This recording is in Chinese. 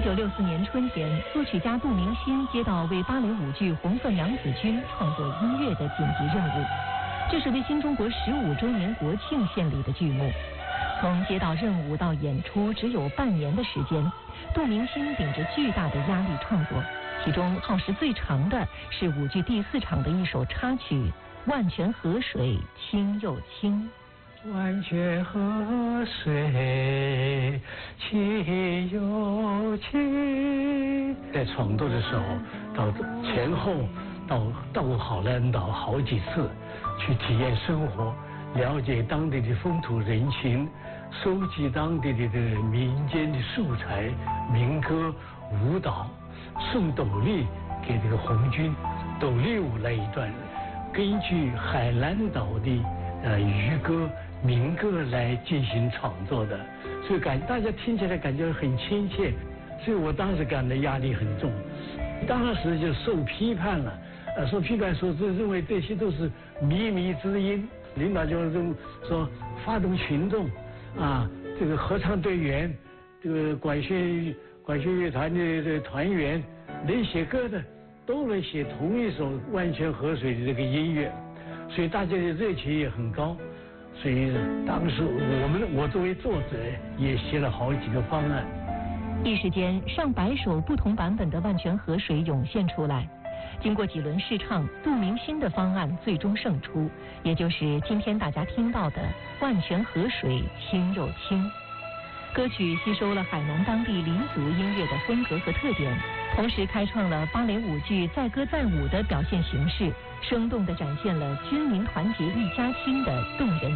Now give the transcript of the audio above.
1964年春天，作曲家杜明新接到为芭蕾舞剧《红色娘子军》创作音乐的紧急任务，这是为新中国15周年国庆献礼的剧目。从接到任务到演出只有半年的时间，杜明新顶着巨大的压力创作，其中耗时最长的是舞剧第4场的一首插曲《万泉河水清又清》。 万泉河水清又清。在创作的时候，到前后到过好兰岛好几次，去体验生活，了解当地的风土人情，收集当地的民间的素材、民歌、舞蹈，送斗笠给这个红军，斗笠舞那一段，根据海南岛的渔歌、民歌来进行创作的，所以大家听起来感觉很亲切，所以我当时感到压力很重，当时就受批判了，受批判说认为这些都是靡靡之音，领导就说发动群众啊，这个合唱队员，这个管弦乐团的团员，能写歌的都能写同一首《万泉河水》的这个音乐，所以大家的热情也很高。所以当时我作为作者也写了好几个方案。 一时间，上百首不同版本的《万泉河水》涌现出来。经过几轮试唱，杜明新的方案最终胜出，也就是今天大家听到的《万泉河水清又清》。歌曲吸收了海南当地黎族音乐的风格和特点，同时开创了芭蕾舞剧载歌载舞的表现形式，生动地展现了军民团结一家亲的动人